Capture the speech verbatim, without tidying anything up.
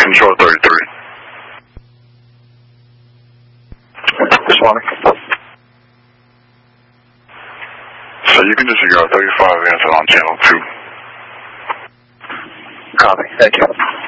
Control thirty-three. Responding. So you can disregard thirty-five answer on channel two. Copy. Thank you.